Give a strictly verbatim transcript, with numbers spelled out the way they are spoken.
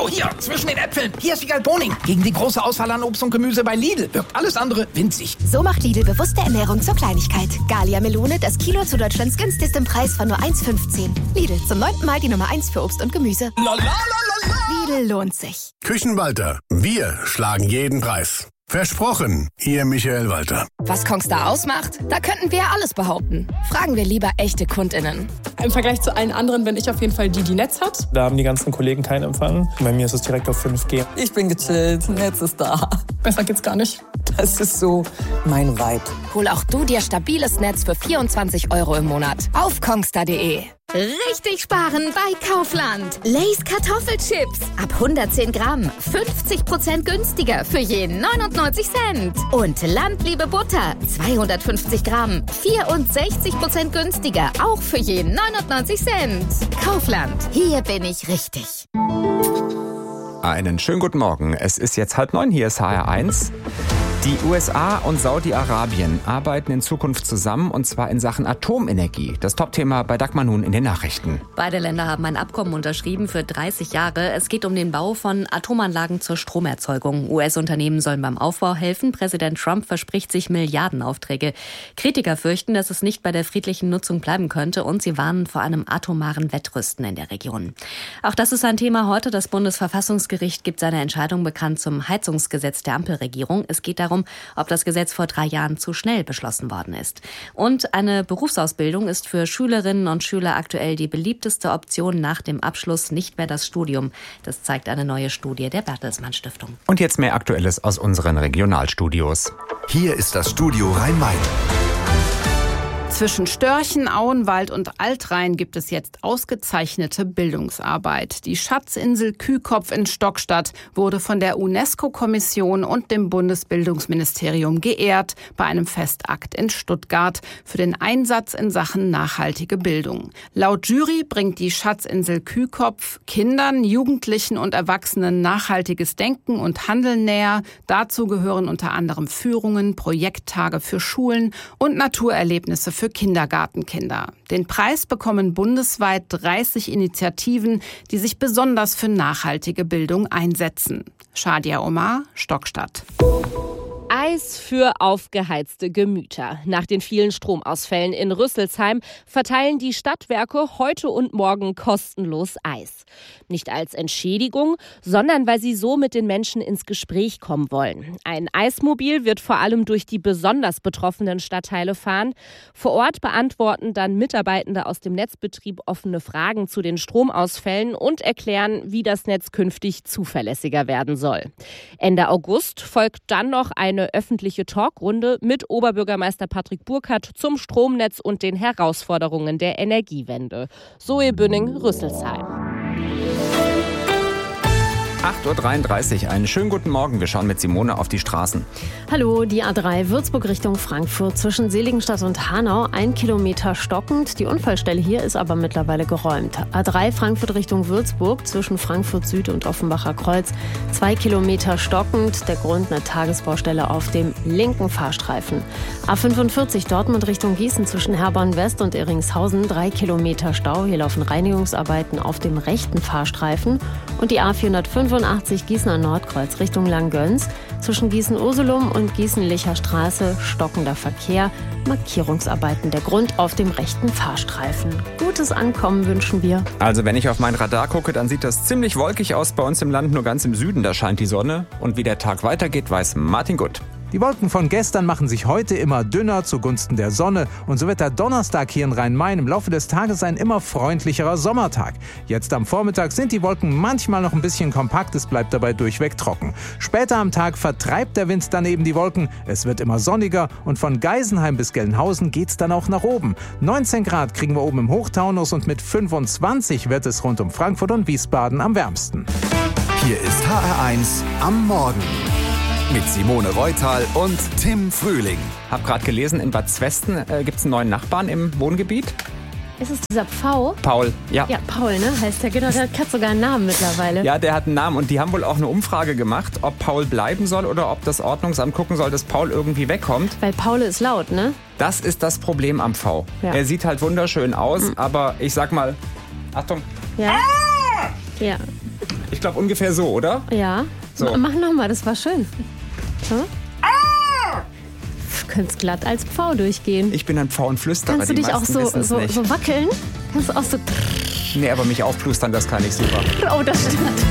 Genau hier, zwischen den Äpfeln. Hier ist Wiegald Boning. Gegen die große Auswahl an Obst und Gemüse bei Lidl wirkt alles andere winzig. So macht Lidl bewusste Ernährung zur Kleinigkeit. Gallia Melone, das Kilo zu Deutschlands günstigstem Preis von nur eins fünfzehn. Lidl, zum neunten Mal die Nummer eins für Obst und Gemüse. Lidl lohnt sich. Küchenwalter. Wir schlagen jeden Preis. Versprochen, Ihr Michael Walter. Was Kongstar ausmacht? Da könnten wir ja alles behaupten. Fragen wir lieber echte KundInnen. Im Vergleich zu allen anderen bin ich auf jeden Fall die, die Netz hat. Da haben die ganzen Kollegen keinen Empfang. Bei mir ist es direkt auf fünf G. Ich bin gechillt, Netz ist da. Besser geht's gar nicht. Das ist so mein Vibe. Hol auch du dir stabiles Netz für vierundzwanzig Euro im Monat auf kongstar punkt de. Richtig sparen bei Kaufland. Lay's Kartoffelchips. Ab hundertzehn Gramm. fünfzig Prozent günstiger für jeden neunundneunzig Cent. Und Landliebe Butter. zweihundertfünfzig Gramm. vierundsechzig Prozent günstiger. Auch für jeden neunundneunzig Cent. Kaufland. Hier bin ich richtig. Einen schönen guten Morgen. Es ist jetzt halb neun. Hier ist H R eins. Die U S A und Saudi-Arabien arbeiten in Zukunft zusammen, und zwar in Sachen Atomenergie. Das Topthema bei Dagmar nun in den Nachrichten. Beide Länder haben ein Abkommen unterschrieben für dreißig Jahre. Es geht um den Bau von Atomanlagen zur Stromerzeugung. U S-Unternehmen sollen beim Aufbau helfen. Präsident Trump verspricht sich Milliardenaufträge. Kritiker fürchten, dass es nicht bei der friedlichen Nutzung bleiben könnte, und sie warnen vor einem atomaren Wettrüsten in der Region. Auch das ist ein Thema heute. Das Bundesverfassungsgericht gibt seine Entscheidung bekannt zum Heizungsgesetz der Ampelregierung. Es geht darum, ob das Gesetz vor drei Jahren zu schnell beschlossen worden ist. Und eine Berufsausbildung ist für Schülerinnen und Schüler aktuell die beliebteste Option nach dem Abschluss, nicht mehr das Studium. Das zeigt eine neue Studie der Bertelsmann Stiftung. Und jetzt mehr Aktuelles aus unseren Regionalstudios. Hier ist das Studio Rhein-Main. Zwischen Störchen, Auenwald und Altrhein gibt es jetzt ausgezeichnete Bildungsarbeit. Die Schatzinsel Kühkopf in Stockstadt wurde von der UNESCO-Kommission und dem Bundesbildungsministerium geehrt bei einem Festakt in Stuttgart für den Einsatz in Sachen nachhaltige Bildung. Laut Jury bringt die Schatzinsel Kühkopf Kindern, Jugendlichen und Erwachsenen nachhaltiges Denken und Handeln näher. Dazu gehören unter anderem Führungen, Projekttage für Schulen und Naturerlebnisse für Kindergartenkinder. Den Preis bekommen bundesweit dreißig Initiativen, die sich besonders für nachhaltige Bildung einsetzen. Shadia Omar, Stockstadt. Eis für aufgeheizte Gemüter. Nach den vielen Stromausfällen in Rüsselsheim verteilen die Stadtwerke heute und morgen kostenlos Eis. Nicht als Entschädigung, sondern weil sie so mit den Menschen ins Gespräch kommen wollen. Ein Eismobil wird vor allem durch die besonders betroffenen Stadtteile fahren. Vor Ort beantworten dann Mitarbeitende aus dem Netzbetrieb offene Fragen zu den Stromausfällen und erklären, wie das Netz künftig zuverlässiger werden soll. Ende August folgt dann noch eine Eine öffentliche Talkrunde mit Oberbürgermeister Patrick Burkhardt zum Stromnetz und den Herausforderungen der Energiewende. Zoe Bünning, Rüsselsheim. acht Uhr dreiunddreißig, einen schönen guten Morgen. Wir schauen mit Simone auf die Straßen. Hallo, die A drei Würzburg Richtung Frankfurt zwischen Seligenstadt und Hanau, ein Kilometer stockend. Die Unfallstelle hier ist aber mittlerweile geräumt. A drei Frankfurt Richtung Würzburg zwischen Frankfurt Süd und Offenbacher Kreuz, zwei Kilometer stockend. Der Grund eine Tagesbaustelle auf dem linken Fahrstreifen. A fünfundvierzig Dortmund Richtung Gießen zwischen Herborn West und Iringshausen, drei Kilometer Stau. Hier laufen Reinigungsarbeiten auf dem rechten Fahrstreifen. Und die A vierhundertfünfundachtzig Gießener Nordkreuz Richtung Langgöns zwischen Gießen-Uselum und Gießen-Licher Straße stockender Verkehr, Markierungsarbeiten, der Grund auf dem rechten Fahrstreifen. Gutes Ankommen wünschen wir. Also wenn ich auf mein Radar gucke, dann sieht das ziemlich wolkig aus bei uns im Land, nur ganz im Süden, da scheint die Sonne. Und wie der Tag weitergeht, weiß Martin Gutt. Die Wolken von gestern machen sich heute immer dünner zugunsten der Sonne, und so wird der Donnerstag hier in Rhein-Main im Laufe des Tages ein immer freundlicherer Sommertag. Jetzt am Vormittag sind die Wolken manchmal noch ein bisschen kompakt, es bleibt dabei durchweg trocken. Später am Tag vertreibt der Wind dann eben die Wolken, es wird immer sonniger und von Geisenheim bis Gelnhausen geht's dann auch nach oben. neunzehn Grad kriegen wir oben im Hochtaunus und mit fünfundzwanzig wird es rund um Frankfurt und Wiesbaden am wärmsten. Hier ist H R eins am Morgen. Mit Simone Reutal und Tim Frühling. Hab gerade gelesen, in Bad Zwesten äh, gibt es einen neuen Nachbarn im Wohngebiet. Ist es dieser Pfau? Paul, ja. Ja, Paul, ne? Heißt der, genau, der hat sogar einen Namen mittlerweile. Ja, der hat einen Namen, und die haben wohl auch eine Umfrage gemacht, ob Paul bleiben soll oder ob das Ordnungsamt gucken soll, dass Paul irgendwie wegkommt. Weil Paul ist laut, ne? Das ist das Problem am Pfau. Ja. Er sieht halt wunderschön aus, mhm. aber ich sag mal, Achtung. Ja. Ah! Ja. Ich glaube ungefähr so, oder? Ja. So. Mach nochmal, das war schön. So. Ah! Du könntest glatt als Pfau durchgehen. Ich bin ein Pfauenflüsterer. Kannst du die dich auch meisten so, wissen's so, nicht. so wackeln? Kannst du auch so... Nee, aber mich aufplustern, das kann ich super. Oh, das stimmt.